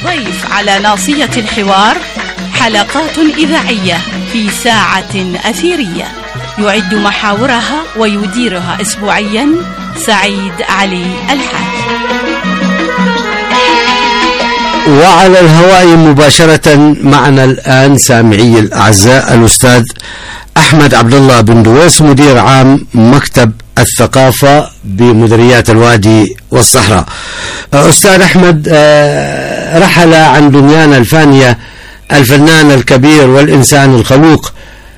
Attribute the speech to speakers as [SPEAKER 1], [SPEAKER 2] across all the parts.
[SPEAKER 1] ضيف على ناصية الحوار، حلقات إذاعية في ساعة أثيرية يعد محاورها ويديرها أسبوعيا سعيد علي الحاج.
[SPEAKER 2] وعلى الهواء مباشرة معنا الآن سامعي الأعزاء الأستاذ أحمد عبد الله بن دويس، مدير عام مكتب الثقافة بمديريات الوادي والصحراء. أستاذ أحمد، رحل عن دنيانا الفانية الفنان الكبير والإنسان الخلوق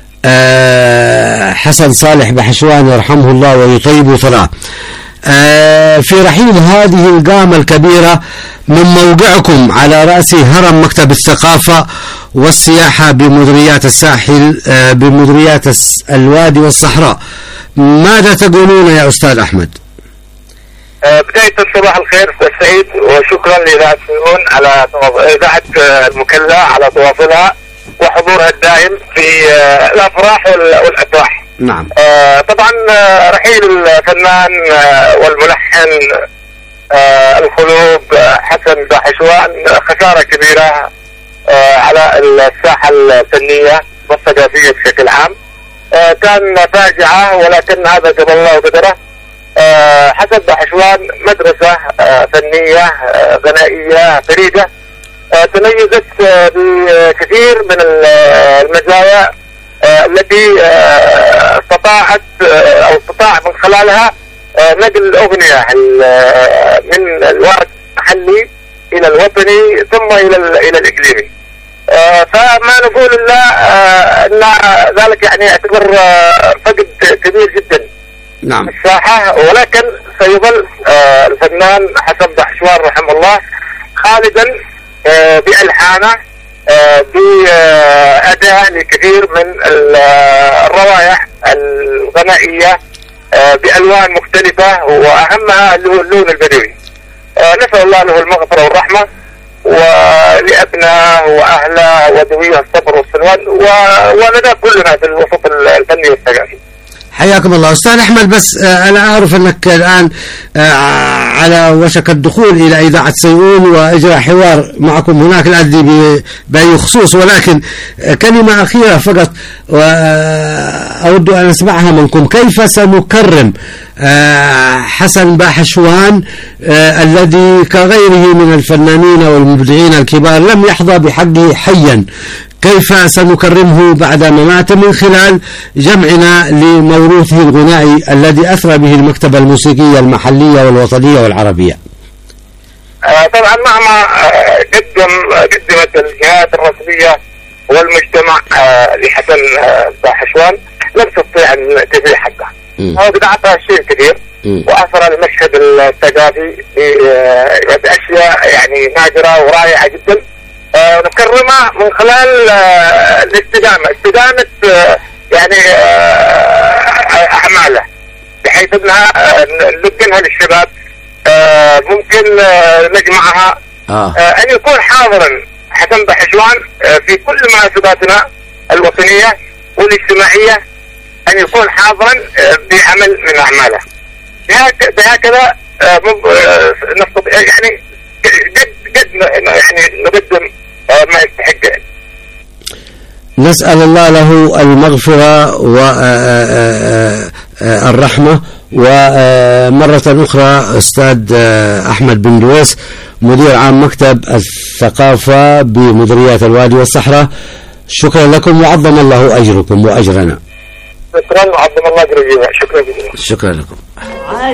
[SPEAKER 2] حسن صالح بحشوان يرحمه الله ويطيب ثراه. في رحيل هذه القامة الكبيرة من موقعكم على رأس هرم مكتب الثقافة والسياحة بمديريات الساحل بمديريات الوادي والصحراء، ماذا تقولون يا أستاذ أحمد؟
[SPEAKER 3] بداية صباح الخير أستاذ سعيد، وشكرا لإذاعة سنون على إذاعة المكلا على تواصلها وحضورها الدائم في الأفراح والأفراح.
[SPEAKER 2] نعم.
[SPEAKER 3] طبعا رحيل الفنان والملحن الخلوق حسن بحشوان خسارة كبيرة على الساحة الفنية والثقافية بشكل عام. كان فاجعة، ولكن هذا قدر الله وقدره. حسن بحشوان مدرسة فنية غنائية فريدة، تميزت بكثير من المزايا التي استطاع من خلالها نقل الأغنية من الوعد المحلي إلى الوطني ثم إلى الإقليمي. فما نقول إلا أن ذلك يعني يعتبر فقد كبير جدا.
[SPEAKER 2] نعم.
[SPEAKER 3] الساحة، ولكن سيظل الفنان حسن بحشوان رحمه الله خالدا بألحانه بأداء لكثير من الروائح الغنائية بألوان مختلفة، وأهمها اللي هو اللون البدوي. نسأل الله له المغفرة والرحمة، ولأبنائه وأهله وذويه الصبر والسلوان، ولنا كلنا في الوسط الفني والثقافي.
[SPEAKER 2] حياكم الله. أستاذ أحمد، بس أنا أعرف أنك الآن على وشك الدخول إلى إذاعة سيئون وإجراء حوار معكم هناك الآن بأي خصوص، ولكن كلمة أخيرة فقط أود أن أسمعها منكم. كيف سنكرم حسن بحشوان الذي كغيره من الفنانين والمبدعين الكبار لم يحظى بحقه حيا؟ كيف سنكرمه بعد مماته من خلال جمعنا لموروثه الغنائي الذي أثرى به المكتبة الموسيقية المحلية والوطنية والعربية؟
[SPEAKER 3] طبعا مهما قدمت الجهات الرسمية والمجتمع لحسن بحشوان لم تستطيع أن تفي حقه. هو قد أعطى شيء كثير وأثر المشهد الثقافي بأشياء يعني نادرة ورائعة جدا. نكرمها من خلال استدامة يعني أعماله، بحيث أنها نلقنها للشباب. ممكن نجمعها أن يكون حاضرا حسن بحشوان في كل مناسباتنا الوطنية والاجتماعية، أن يكون حاضرا بعمل من أعماله. بهكذا نستطيع يعني قد يعني نقدم ما يستحق.
[SPEAKER 2] نسأل الله له المغفرة والرحمة. ومرة أخرى أستاذ أحمد بن دويس، مدير عام مكتب الثقافة بمديريات الوادي والصحراء، شكرا لكم وعظم الله أجركم وأجرنا.
[SPEAKER 3] شكرا وعظم الله أجركم. شكرا جزيلا.
[SPEAKER 2] شكرا لكم.